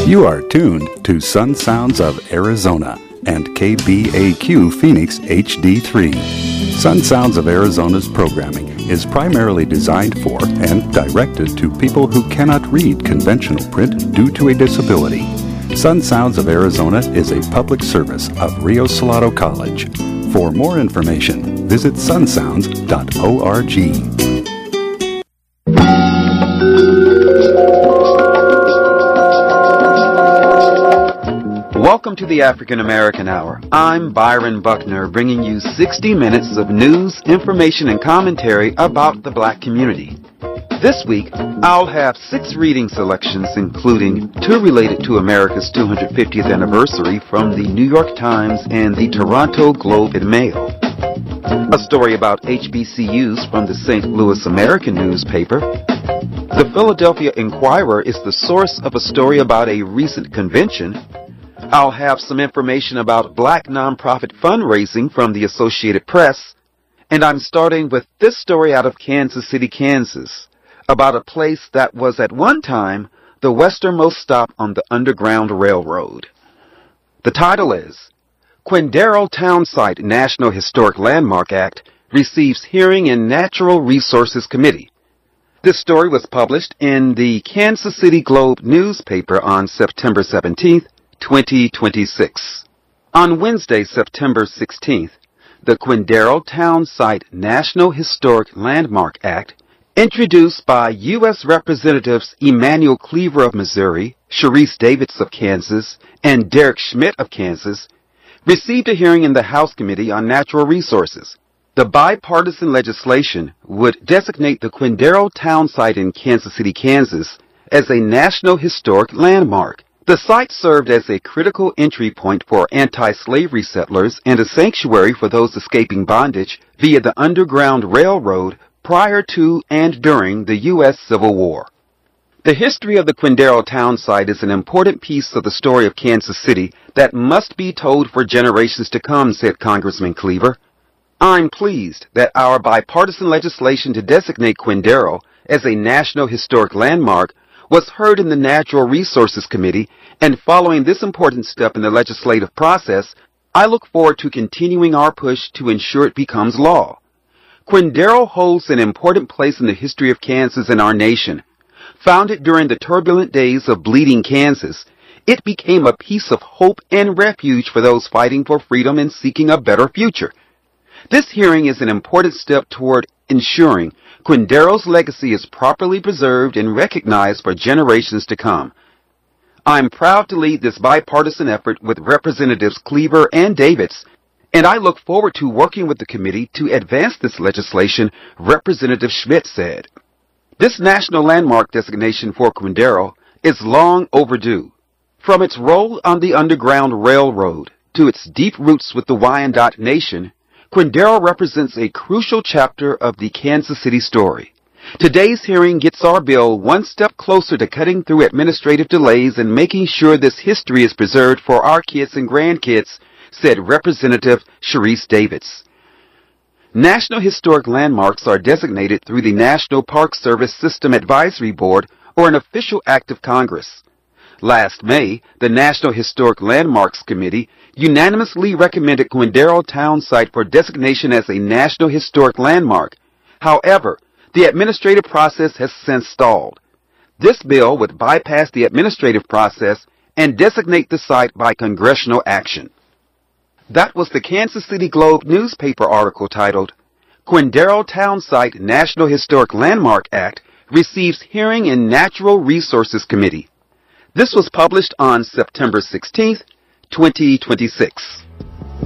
You are tuned to Sun Sounds of Arizona and KBAQ Phoenix HD3. Sun Sounds of Arizona's programming is primarily designed for and directed to people who cannot read conventional print due to a disability. Sun Sounds of Arizona is a public service of Rio Salado College. For more information, visit sunsounds.org. Welcome to the African American Hour. I'm Byron Buckner, bringing you 60 minutes of news, information, and commentary about the black community. This week, I'll have 6 reading selections, including 2 related to America's 250th anniversary from the New York Times and the Toronto Globe and Mail, a story about HBCUs from the St. Louis American newspaper. The Philadelphia Inquirer is the source of a story about a recent convention. I'll have some information about black nonprofit fundraising from the Associated Press, and I'm starting with this story out of Kansas City, Kansas, about a place that was at one time the westernmost stop on the Underground Railroad. The title is, Quindaro Town Site National Historic Landmark Act Receives Hearing in Natural Resources Committee. This story was published in the Kansas City Globe newspaper on September 17th, 2026. On Wednesday, September 16th, the Quindaro Town Site National Historic Landmark Act, introduced by U.S. Representatives Emanuel Cleaver of Missouri, Sharice Davids of Kansas, and Derek Schmidt of Kansas, received a hearing in the House Committee on Natural Resources. The bipartisan legislation would designate the Quindaro Town Site in Kansas City, Kansas, as a National Historic Landmark. The site served as a critical entry point for anti-slavery settlers and a sanctuary for those escaping bondage via the Underground Railroad prior to and during the U.S. Civil War. The history of the Quindaro Town Site is an important piece of the story of Kansas City that must be told for generations to come, said Congressman Cleaver. I'm pleased that our bipartisan legislation to designate Quindaro as a National Historic Landmark was heard in the Natural Resources Committee, and following this important step in the legislative process, I look forward to continuing our push to ensure it becomes law. Quindaro holds an important place in the history of Kansas and our nation. Founded during the turbulent days of Bleeding Kansas, it became a piece of hope and refuge for those fighting for freedom and seeking a better future. This hearing is an important step toward ensuring Quindaro's legacy is properly preserved and recognized for generations to come. I'm proud to lead this bipartisan effort with Representatives Cleaver and Davids, and I look forward to working with the committee to advance this legislation, Representative Schmidt said. This national landmark designation for Quindaro is long overdue. From its role on the Underground Railroad to its deep roots with the Wyandot Nation, Quindaro represents a crucial chapter of the Kansas City story. Today's hearing gets our bill one step closer to cutting through administrative delays and making sure this history is preserved for our kids and grandkids, said Representative Sharice Davids. National Historic Landmarks are designated through the National Park Service System Advisory Board or an official act of Congress. Last May, the National Historic Landmarks Committee unanimously recommended Quindaro Town Site for designation as a National Historic Landmark. However, the administrative process has since stalled. This bill would bypass the administrative process and designate the site by congressional action. That was the Kansas City Globe newspaper article titled, Quindaro Town Site National Historic Landmark Act Receives Hearing in Natural Resources Committee. This was published on September 16th, 2026.